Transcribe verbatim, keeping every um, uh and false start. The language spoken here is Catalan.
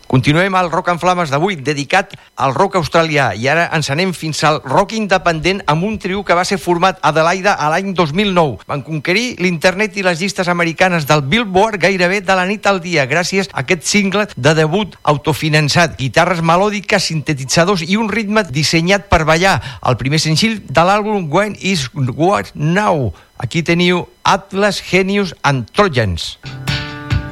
Continuem al Rock en Flames d'avui, dedicat al rock australià, i ara ens anem fins al rock independent amb un trio que va ser format a Adelaida a l'any dos mil nou. Van conquerir l'internet i les llistes americanes del Billboard gairebé de la nit al dia, gràcies a aquest single de debut autofinançat, guitarres melòdiques, sintetitzadors i un ritme dissenyat per ballar, el primer senzill de l'àlbum When Is What Now. Aquí teniu Atlas, Genius and Trojans.